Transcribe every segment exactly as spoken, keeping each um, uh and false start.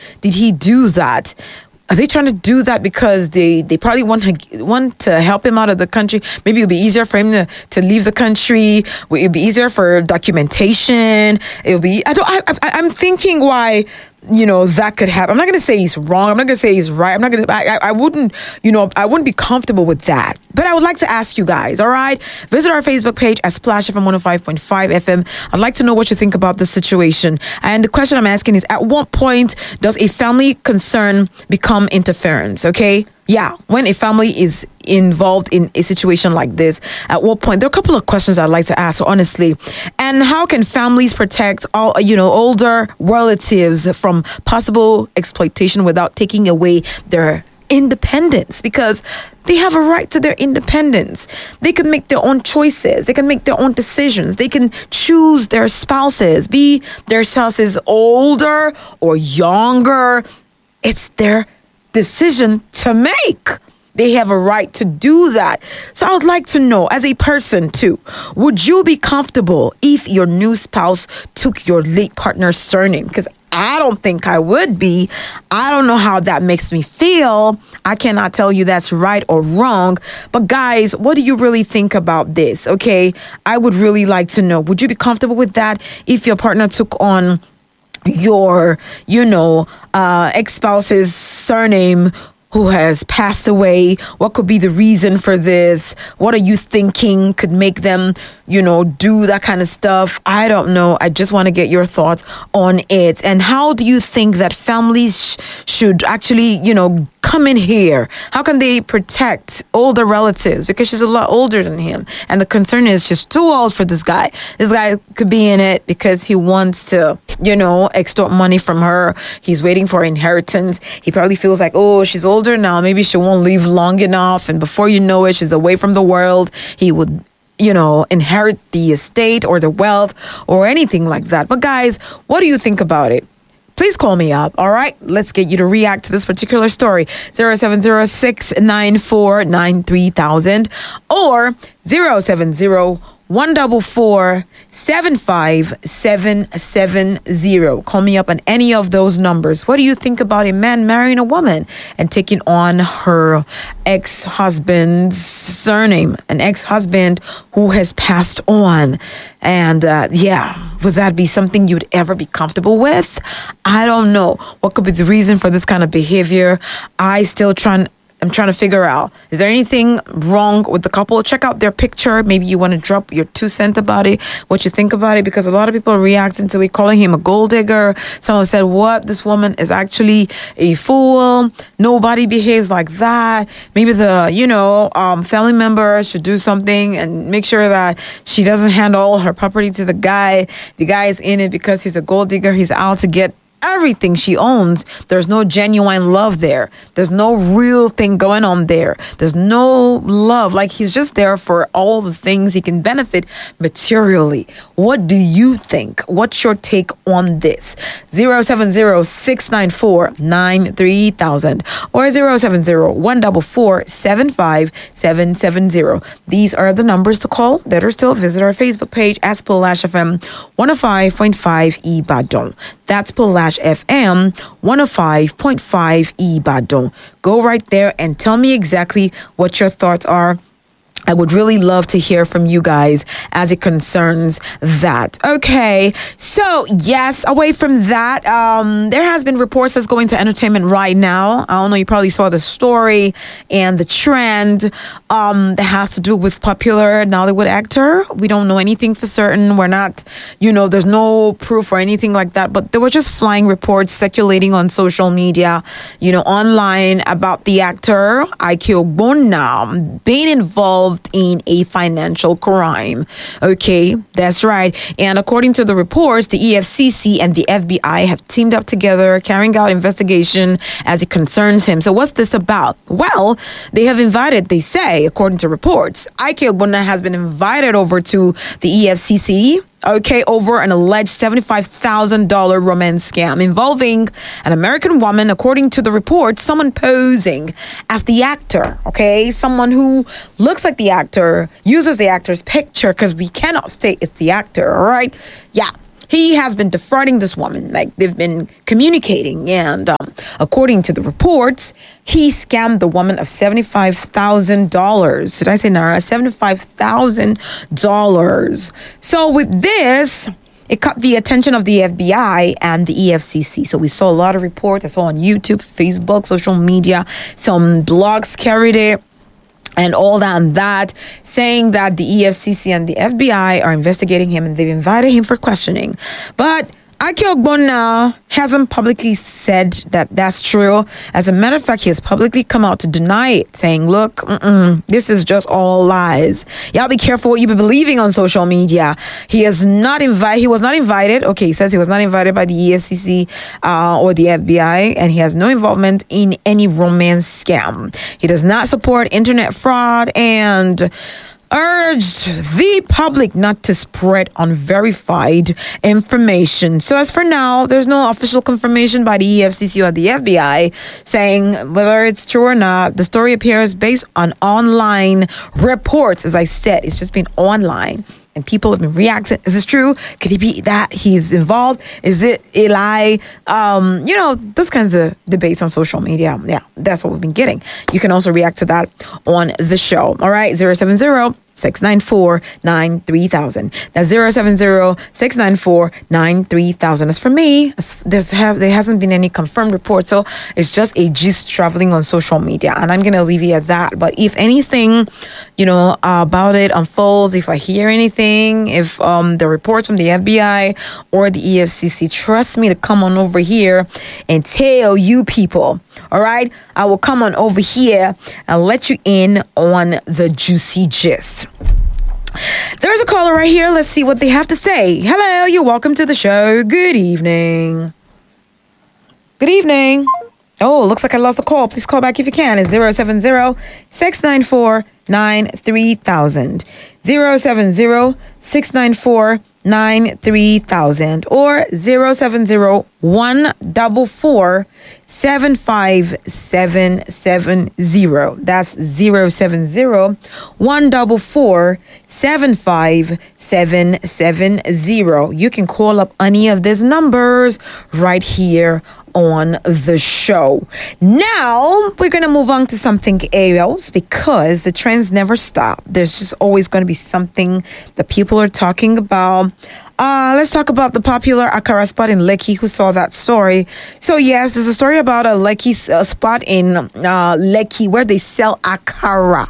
did he do that? Are they trying to do that because they, they probably want to, want to help him out of the country? Maybe it would be easier for him to, to leave the country. It would be easier for documentation. It would be, I don't, I, I, I'm thinking why, you know, that could happen. I'm not going to say he's wrong. I'm not going to say he's right. I'm not going to, I, I wouldn't, you know, I wouldn't be comfortable with that. But I would like to ask you guys, all right? Visit our Facebook page at Splash F M one oh five point five F M. I'd like to know what you think about this situation. And the question I'm asking is, at what point does a family concern become interference, okay? Yeah, when a family is involved in a situation like this, at what point? There are a couple of questions I'd like to ask, honestly. And how can families protect all, you know, older relatives from possible exploitation without taking away their independence? Because they have a right to their independence. They can make their own choices. They can make their own decisions. They can choose their spouses, be their spouses older or younger. It's their decision to make. They have a right to do that. So I would like to know, as a person too, would you be comfortable if your new spouse took your late partner's surname? Because I don't think I would be. I don't know how that makes me feel. I cannot tell you that's right or wrong. But guys, what do you really think about this? Okay, I would really like to know. Would you be comfortable with that if your partner took on your, you know, uh, ex-spouse's surname who has passed away? What could be the reason for this? What are you thinking could make them, you know, do that kind of stuff? I don't know. I just want to get your thoughts on it. And how do you think that families sh- should actually, you know, come in here? How can they protect older relatives? Because she's a lot older than him. And the concern is she's too old for this guy. This guy could be in it because he wants to, you know, extort money from her. He's waiting for inheritance. He probably feels like, oh, she's older now. Maybe she won't live long enough. And before you know it, she's away from the world. He would, you know, inherit the estate or the wealth or anything like that. But guys, what do you think about it? Please call me up, all right? Let's get you to react to this particular story. zero seven zero six nine four nine three thousand or zero seven zero one four four seven five seven seven zero. Call me up on any of those numbers. What do you think about a man marrying a woman and taking on her ex-husband's surname, an ex-husband who has passed on? And uh, yeah, would that be something you'd ever be comfortable with? I don't know. What could be the reason for this kind of behavior? I still try I'm trying to figure out, is there anything wrong with the couple? Check out their picture. Maybe you want to drop your two cents about it, what you think about it, because a lot of people are reacting to it, calling him a gold digger. Someone said, what? This woman is actually a fool. Nobody behaves like that. Maybe the, you know, um, family member should do something and make sure that she doesn't hand all her property to the guy. The guy is in it because he's a gold digger. He's out to get everything she owns. There's no genuine love there. There's no real thing going on there. There's no love. Like, he's just there for all the things he can benefit materially. What do you think? What's your take on this? zero seven zero six nine four nine three thousand or zero seven zero one four four seven five seven seven zero. These are the numbers to call. Better still, visit our Facebook page as Splash F M one oh five point five Ibadan. That's Splash F M one oh five point five Ibadan. Go right there and tell me exactly what your thoughts are. I would really love to hear from you guys as it concerns that. Okay, so yes, away from that, um, there has been reports that's going to entertainment right now. I don't know, you probably saw the story and the trend um, that has to do with popular Nollywood actor. We don't know anything for certain. We're not, you know, there's no proof or anything like that, but there were just flying reports circulating on social media, you know, online about the actor Ike Ogbonna being involved in a financial crime. Okay, that's right. And according to the reports, the E F C C and the F B I have teamed up together, carrying out investigation as it concerns him. So what's this about? Well, they have invited, they say, according to reports, Ike Ogbonna has been invited over to the E F C C, okay, over an alleged seventy-five thousand dollars romance scam involving an American woman, according to the report, someone posing as the actor, okay? Someone who looks like the actor, uses the actor's picture, because we cannot state it's the actor, all right? Yeah. he has been defrauding this woman. Like, they've been communicating. And um, according to the reports, he scammed the woman of seventy-five thousand dollars. Did I say Naira? seventy-five thousand dollars. So with this, it caught the attention of the F B I and the E F C C. So we saw a lot of reports. I saw on YouTube, Facebook, social media, some blogs carried it, and all that and that, saying that the E F C C and the F B I are investigating him and they've invited him for questioning. But Aki Ogbonna hasn't publicly said that that's true. As a matter of fact, he has publicly come out to deny it, saying, look, mm-mm, this is just all lies. Y'all be careful what you be believing on social media. He is not invited. He was not invited. Okay, he says he was not invited by the E F C C uh, or the F B I, and he has no involvement in any romance scam. He does not support internet fraud and urged the public not to spread unverified information. So as for now, there's no official confirmation by the E F C C or the F B I saying whether it's true or not. The story appears based on online reports. As I said, it's just been online. And people have been reacting. Is this true? Could it be that he's involved? Is it a lie? Um, you know, those kinds of debates on social media. Yeah, that's what we've been getting. You can also react to that on the show. All right, zero seven zero, six nine four, nine three thousand. That's zero seven zero, six nine four, nine three thousand. As for me, there's have, there hasn't been any confirmed report. So it's just a gist traveling on social media. And I'm going to leave you at that. But if anything, you know, uh, about it unfolds, if I hear anything, if um, the reports from the F B I or the E F C C, trust me to come on over here and tell you people. All right, I will come on over here and let you in on the juicy gist. There's a caller right here. Let's see what they have to say. Hello, you're welcome to the show. Good evening. Good evening. Oh, looks like I lost the call. Please call back if you can. It's zero seven zero, six nine four, nine three thousand. zero seven zero, six nine four, nine three thousand or zero seven zero, one four four, seven five seven seven zero. That's zero seven zero, one four four, seven five seven seven zero. You can call up any of these numbers right here on the show. Now we're going to move on to something else because the trends never stop. There's just always going to be something that people are talking about. Uh, let's talk about the popular Akara spot in Lekki. Who saw that story? So yes, there's a story about a Lekki uh, spot in uh, Lekki where they sell Akara.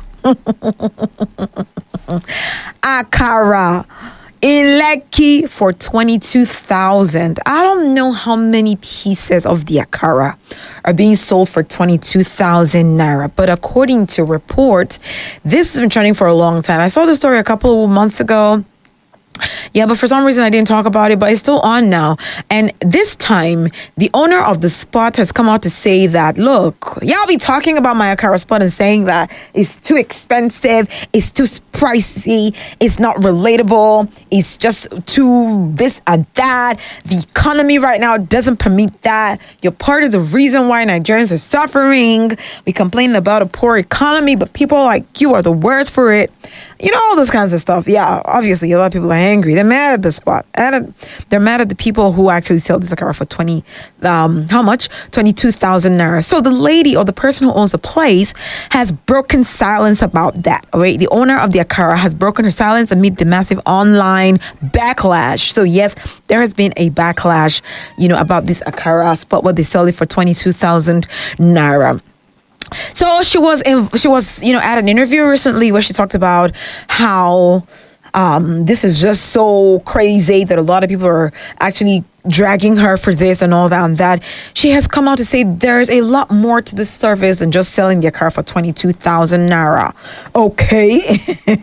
Akara in Lekki for twenty-two thousand. I don't know how many pieces of the Akara are being sold for twenty-two thousand naira, but according to reports, this has been trending for a long time. I saw the story a couple of months ago. Yeah, but for some reason I didn't talk about it, but it's still on now. And this time, the owner of the spot has come out to say that, look, y'all be talking about my Akara spot and saying that it's too expensive, it's too pricey, it's not relatable, it's just too this and that. The economy right now doesn't permit that. You're part of the reason why Nigerians are suffering. We complain about a poor economy, but people like you are the worst for it. You know, all those kinds of stuff. Yeah, obviously, a lot of people are angry. They're mad at the spot. And they're mad at the people who actually sell this Akara for twenty, um, how much? twenty-two thousand naira. So the lady or the person who owns the place has broken silence about that. All right. The owner of the Akara has broken her silence amid the massive online backlash. So yes, there has been a backlash, you know, about this Akara spot where they sell it for twenty-two thousand naira. So she was in, she was, you know, at an interview recently where she talked about how um, this is just so crazy that a lot of people are actually dragging her for this and all that and that. She has come out to say there's a lot more to this service than just selling their car for twenty-two thousand naira. Okay.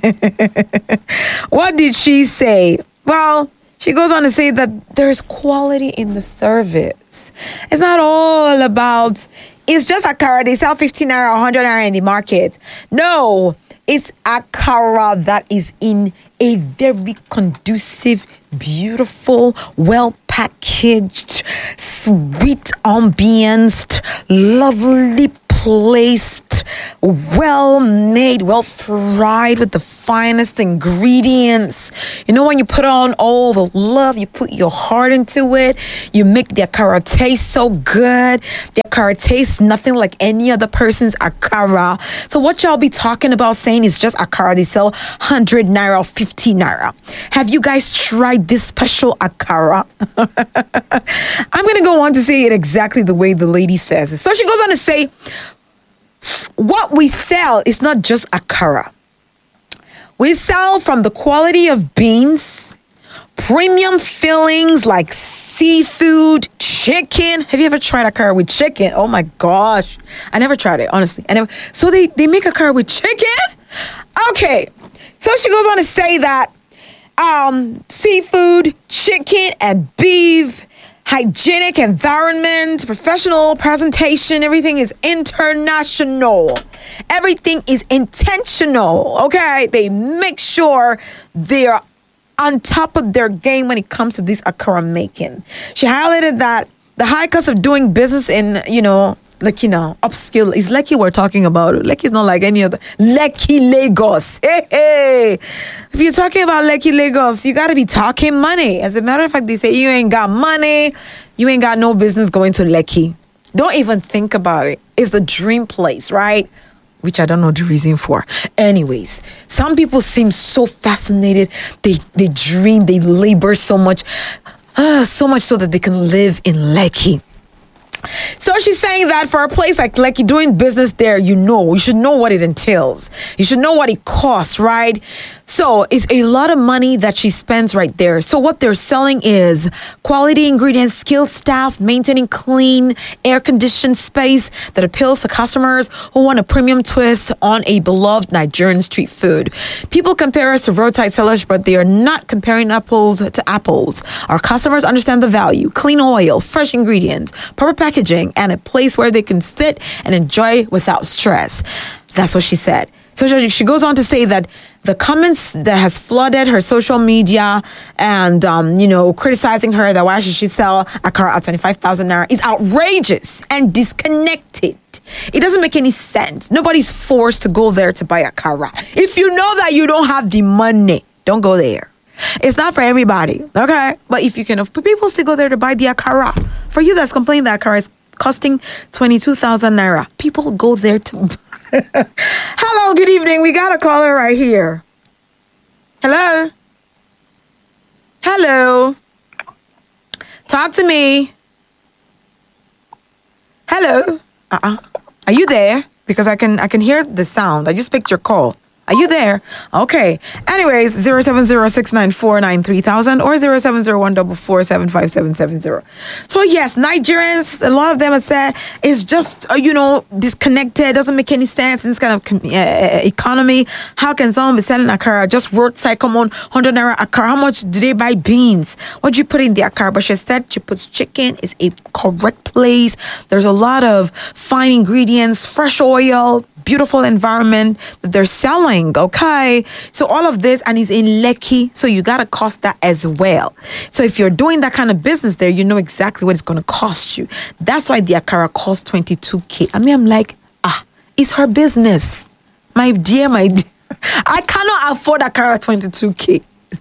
What did she say? Well, she goes on to say that there's quality in the service. It's not all about, it's just Akara. They sell fifteen naira, one hundred naira in the market. No, it's Akara that is in a very conducive, beautiful, well-packaged, sweet ambience, lovely placed well made, well fried with the finest ingredients. You know, when you put on all the love, you put your heart into it, you make the akara taste so good. The akara tastes nothing like any other person's akara. So what y'all be talking about saying is just akara. They sell one hundred naira, fifty naira. Have you guys tried this special akara? I'm going to go on to say it exactly the way the lady says it. So she goes on to say, what we sell is not just akara. We sell from the quality of beans, premium fillings like seafood, chicken. Have you ever tried akara with chicken? Oh my gosh. I never tried it, honestly. I never. So they, they make akara with chicken? Okay. So she goes on to say that um, seafood, chicken, and beef, hygienic environment, professional presentation, everything is international. Everything is intentional, okay? They make sure they're on top of their game when it comes to this akara making. She highlighted that the high cost of doing business in, you know, like, you know, upskill is Lekki we're talking about. Lekki is not like any other. Lekki Lagos. Hey, hey. If you're talking about Lekki Lagos, you got to be talking money. As a matter of fact, they say you ain't got money, you ain't got no business going to Lekki. Don't even think about it. It's the dream place, right? Which I don't know the reason for. Anyways, some people seem so fascinated. They they dream, they labor so much, uh, so much so that they can live in Lekki. So she's saying that for a place like Lekki, doing business there, you know, you should know what it entails. You should know what it costs, right? So it's a lot of money that she spends right there. So what they're selling is quality ingredients, skilled staff, maintaining clean, air-conditioned space that appeals to customers who want a premium twist on a beloved Nigerian street food. People compare us to roadside sellers, but they are not comparing apples to apples. Our customers understand the value: clean oil, fresh ingredients, proper packaging, and a place where they can sit and enjoy without stress. That's what she said. So she, she goes on to say that the comments that has flooded her social media and, um, you know, criticizing her that why should she sell akara at twenty-five thousand naira is outrageous and disconnected. It doesn't make any sense. Nobody's forced to go there to buy akara. If you know that you don't have the money, don't go there. It's not for everybody, okay? But if you can, if people still go there to buy the akara. For you that's complaining that akara is costing twenty-two thousand naira, people go there to buy. Hello, good evening. We got a caller right here. Hello? Hello? Talk to me. Hello? Uh-uh. Are you there? Because I can I can hear the sound. I just picked your call. Are you there? Okay. Anyways, zero seven zero six nine four nine three thousand or zero seven zero one four four seven five seven seven zero. So yes, Nigerians, a lot of them have said it's just, uh, you know, disconnected, doesn't make any sense in this kind of com- uh, economy. How can someone be selling akara? Just roadside, come on, one hundred naira akara. How much do they buy beans? What do you put in the akara? But she said she puts chicken. Is a correct place. There's a lot of fine ingredients, fresh oil, beautiful environment that they're selling, okay? So all of this, and it's in Lekki, so you gotta cost that as well. So if you're doing that kind of business there, you know exactly what it's gonna cost you. That's why the akara costs twenty-two K. I mean, I'm like, ah, it's her business. My dear, my dear, I cannot afford akara twenty-two K.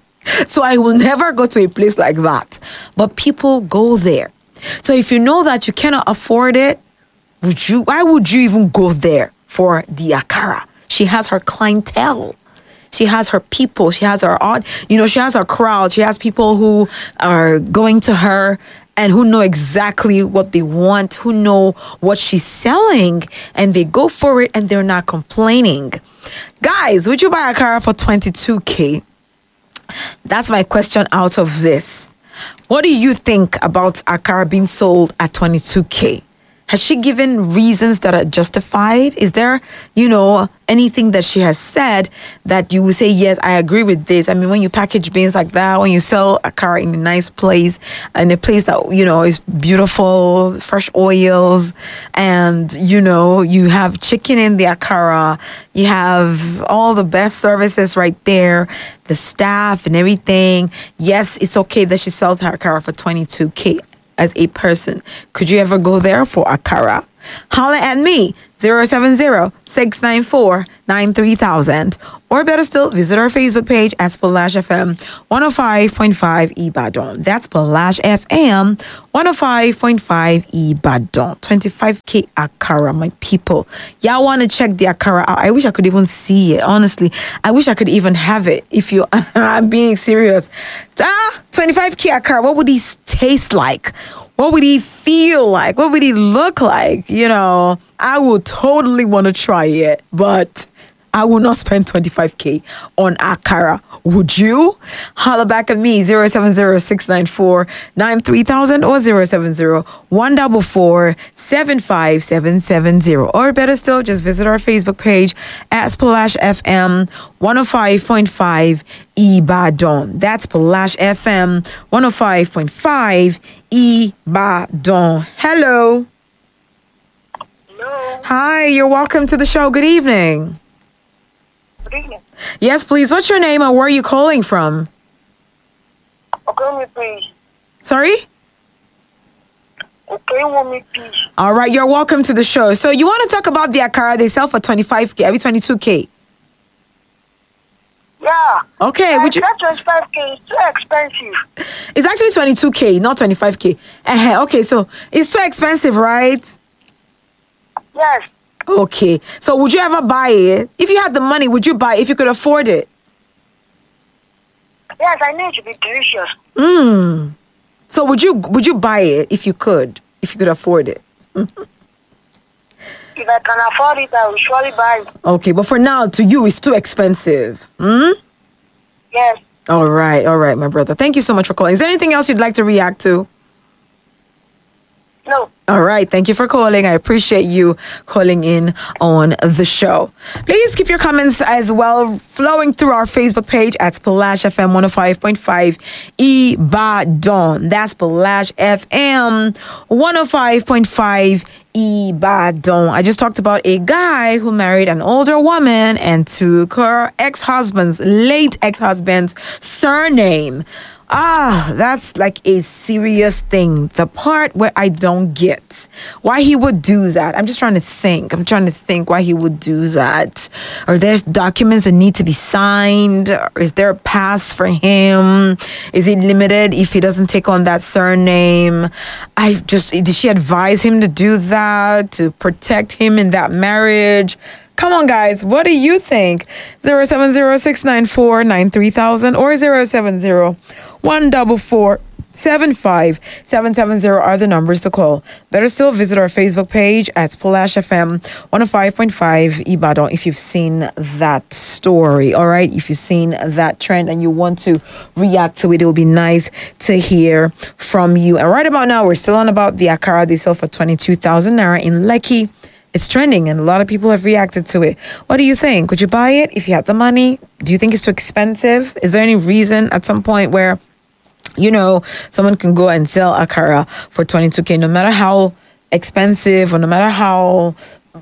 So I will never go to a place like that. But people go there. So if you know that you cannot afford it, would you, why would you even go there for the akara? She has her clientele. She has her people. She has her odd, you know, she has her crowd. She has people who are going to her and who know exactly what they want, who know what she's selling, and they go for it and they're not complaining. Guys, would you buy akara for twenty-two K? That's my question out of this. What do you think about akara being sold at twenty-two K? Has she given reasons that are justified? Is there, you know, anything that she has said that you would say, yes, I agree with this? I mean, when you package beans like that, when you sell akara in a nice place, in a place that, you know, is beautiful, fresh oils, and, you know, you have chicken in the akara, you have all the best services right there, the staff and everything. Yes, it's okay that she sells her akara for twenty-two K. As a person, could you ever go there for akara? Holla at me, zero seven zero, six nine four, nine three thousand. Or better still, visit our Facebook page at Splash F M one oh five point five Ibadan. That's Splash F M one oh five point five Ibadan. twenty-five K Akara, my people. Y'all want to check the Akara out? I wish I could even see it, honestly. I wish I could even have it if you... I'm being serious. Ah, twenty-five K Akara, what would he taste like? What would he feel like? What would he look like? You know, I would totally want to try it, but I will not spend twenty-five K on Akara. Would you? Holla back at me, zero seven zero, six nine four, nine three thousand or zero seven zero, one four four, seven five seven seven zero. Or better still, just visit our Facebook page at Splash F M one oh five point five Ibadan. That's Splash F M one oh five point five Ibadan. Hello. Hello. Hi, you're welcome to the show. Good evening. Good evening. Yes, please. What's your name and where are you calling from? Okay, me please. Sorry? Okay, want me please. All right, you're welcome to the show. So you want to talk about the Akara they sell for twenty-five K, I mean twenty-two K. Yeah. Okay, would you... That twenty-five K is too expensive. It's actually twenty-two K, not twenty-five K. Uh-huh. Okay, so it's too expensive, right? Yes. Okay, so would you ever buy it? If you had the money, would you buy it if you could afford it? Yes, I know it to be delicious. Mm. So would you would you buy it if you could, if you could afford it? If I can afford it, I will surely buy it. Okay, but for now, to you, it's too expensive. Hmm? Yes. All right, all right, my brother. Thank you so much for calling. Is there anything else you'd like to react to? No. All right. Thank you for calling. I appreciate you calling in on the show. Please keep your comments as well flowing through our Facebook page at Splash F M one oh five point five Ibadan. That's Splash F M one oh five point five Ibadan. I just talked about a guy who married an older woman and took her ex-husband's, late ex-husband's surname. Ah, that's like a serious thing. The part where I don't get why he would do that. I'm just trying to think. I'm trying to think why he would do that. Or there's documents that need to be signed. Or is there a pass for him? Is it limited if he doesn't take on that surname? I just, did she advise him to do that to protect him in that marriage? Come on, guys. What do you think? zero seven zero, six nine four, nine three thousand or zero seven zero, one four four, seven five seven seven zero are the numbers to call. Better still, visit our Facebook page at Splash F M one oh five point five Ibadan if you've seen that story. All right. If you've seen that trend and you want to react to it, it will be nice to hear from you. And right about now, we're still on about the Akara they sell for twenty-two thousand naira in Lekki. It's trending and a lot of people have reacted to it. What do you think? Would you buy it if you had the money? Do you think it's too expensive? Is there any reason at some point where, you know, someone can go and sell Akara for twenty-two K, no matter how expensive or no matter how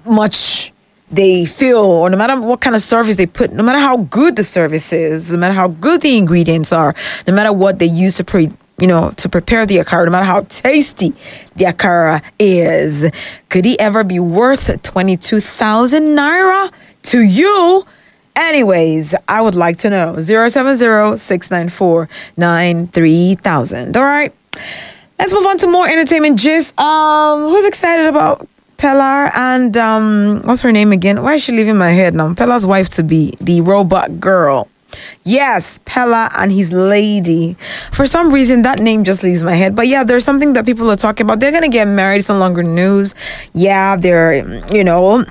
much they feel or no matter what kind of service they put, no matter how good the service is, no matter how good the ingredients are, no matter what they use to pre you know, to prepare the Akara, no matter how tasty the Akara is, could he ever be worth twenty-two thousand naira to you? Anyways, I would like to know. zero seven zero, six nine four, nine three thousand. All right. Let's move on to more entertainment gist. Um, who's excited about Pelar and, um, what's her name again? Why is she leaving my head now? Pelar's wife to be, the robot girl. Yes, Pella and his lady. For some reason, that name just leaves my head. But yeah, there's something that people are talking about. They're going to get married. It's no longer news. Yeah, they're, you know,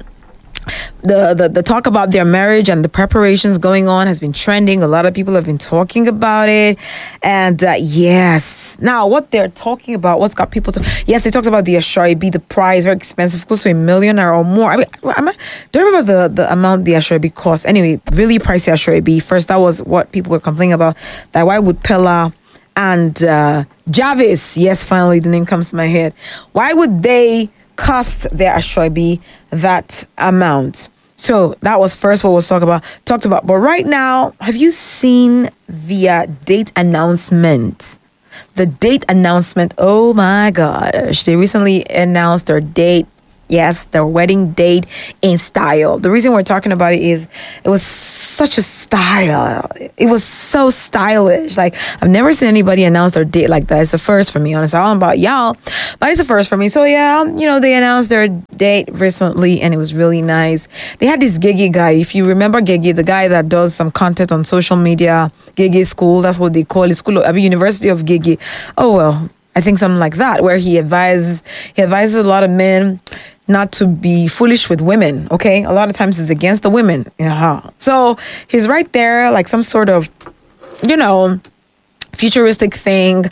the, the, the talk about their marriage and the preparations going on has been trending. A lot of people have been talking about it. And uh, yes, now what they're talking about, what's got people to, yes, they talked about the Ashrabi, the price, very expensive, close to a million or more. I mean, I'm, I don't remember the, the amount the Ashrabi cost. Anyway, really pricey Ashrabi. First, that was what people were complaining about. That why would Pella and uh, Jarvis, yes, finally the name comes to my head. Why would they cost their Ashrabi that amount? So that was first what we'll talk about talked about. But right now, have you seen the uh, date announcement? The date announcement. Oh my gosh. They recently announced their date Yes, their wedding date in style. The reason we're talking about it is it was such a style. It was so stylish. Like, I've never seen anybody announce their date like that. It's the first for me, honestly. I don't know about y'all, but it's the first for me. So, yeah, you know, they announced their date recently, and it was really nice. They had this Gigi guy. If you remember Gigi, the guy that does some content on social media, Gigi School, that's what they call it, School of, I mean, University of Gigi. Oh, well, I think something like that, where he advises, he advises a lot of men not to be foolish with women, okay? A lot of times it's against the women. Uh-huh. So he's right there, like some sort of, you know, futuristic thing.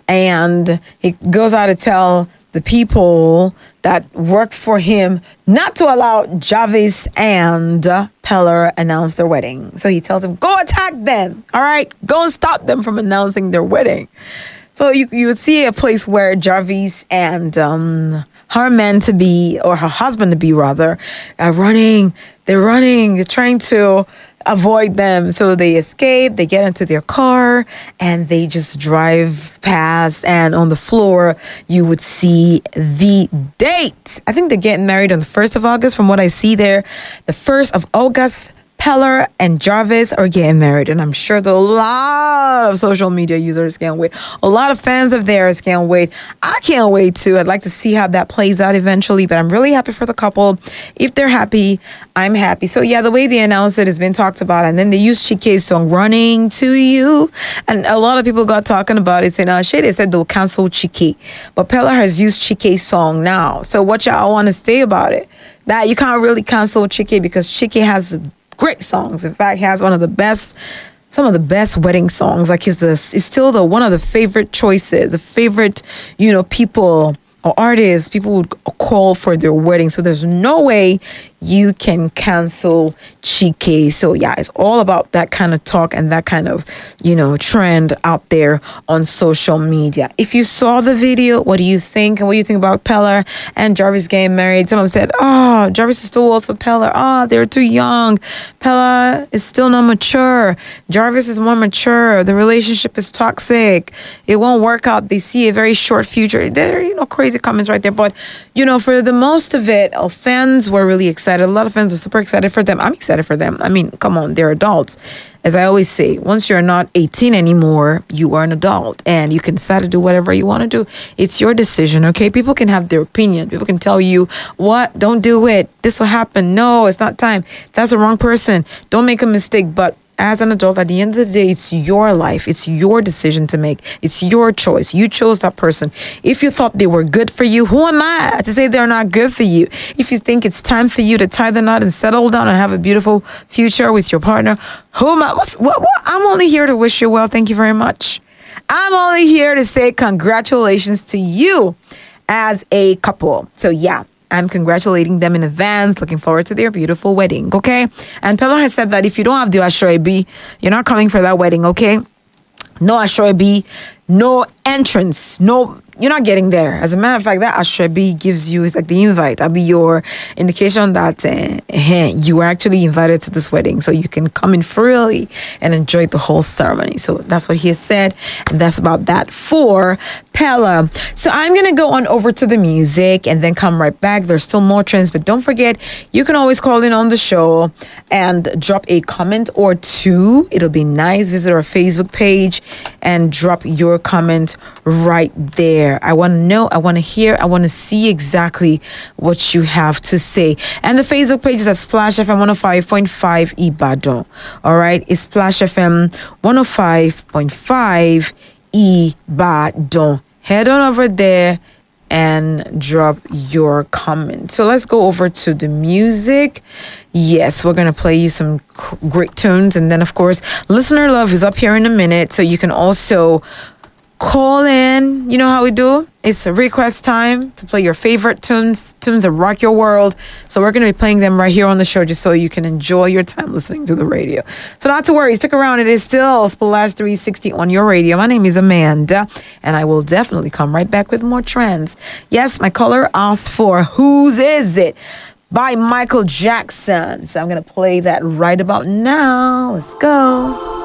And he goes out to tell the people that work for him not to allow Jarvis and Peller announce their wedding. So he tells them, go attack them, all right? Go and stop them from announcing their wedding. So you you would see a place where Jarvis and um, her man to be, or her husband to be rather, are running. They're running. They're trying to avoid them. So they escape. They get into their car and they just drive past. And on the floor, you would see the date. I think they're getting married on the first of August. From what I see there, the first of August. Peller and Jarvis are getting married, and I'm sure that a lot of social media users can't wait. A lot of fans of theirs can't wait. I can't wait too. I'd like to see how that plays out eventually, but I'm really happy for the couple. If they're happy, I'm happy. So yeah, the way they announced it has been talked about, and then they used Chike's song "Running to You," and a lot of people got talking about it, saying, "Oh shit," they said they'll cancel Chike, but Peller has used Chike's song now. So what y'all want to say about it? That you can't really cancel Chike because Chike has great songs. In fact, he has one of the best, some of the best wedding songs. Like he's the, it's still the one of the favorite choices, the favorite, you know, people or artists people would call for their wedding. So there's no way you can cancel Chike. So yeah, it's all about that kind of talk and that kind of, you know, trend out there on social media. If you saw the video, what do you think? And what do you think about Peller and Jarvis getting married? Someone said, oh, Jarvis is too old for Peller. Oh, they're too young. Peller is still not mature. Jarvis is more mature. The relationship is toxic. It won't work out. They see a very short future. There are, you know, crazy comments right there. But, you know, for the most of it, uh, fans were really excited. A lot of fans are super excited for them. I'm excited for them. I mean, come on, they're adults. As I always say, once you're not eighteen anymore, you are an adult and you can decide to do whatever you want to do. It's your decision, okay? People can have their opinion. People can tell you, what? Don't do it. This will happen. No, it's not time. That's the wrong person. Don't make a mistake. But as an adult, at the end of the day, it's your life. It's your decision to make. It's your choice. You chose that person. If you thought they were good for you, who am I to say they're not good for you? If you think it's time for you to tie the knot and settle down and have a beautiful future with your partner, who am I? What's, what, what? I'm only here to wish you well. Thank you very much. I'm only here to say congratulations to you as a couple. So yeah. I'm congratulating them in advance. Looking forward to their beautiful wedding, okay? And Peller has said that if you don't have the Ashrebi, you're not coming for that wedding, okay? No Ashrebi, no entrance, no, you're not getting there. As a matter of fact, that Ashrebi gives you, it's like the invite. That'll be your indication that uh, uh, you were actually invited to this wedding. So you can come in freely and enjoy the whole ceremony. So that's what he has said. And that's about that for Peller. So I'm going to go on over to the music and then come right back. There's still more trends, but don't forget, you can always call in on the show and drop a comment or two. It'll be nice. Visit our Facebook page and drop your comment right there. I want to know, I want to hear, I want to see exactly what you have to say. And the Facebook page is at Splash F M one oh five point five Ibadan. All right, it's Splash F M one oh five point five Ibadan. Head on over there and drop your comment. So let's go over to the music. Yes, we're going to play you some great tunes. And then, of course, Listener Love is up here in a minute. So you can also call in. You know how we do? It's a request time to play your favorite tunes, tunes that rock your world. So we're going to be playing them right here on the show just so you can enjoy your time listening to the radio. So not to worry, stick around. It is still Splash three sixty on your radio. My name is Amanda, and I will definitely come right back with more trends. Yes, my caller asked for Whose Is It by Michael Jackson. So I'm going to play that right about now. Let's go.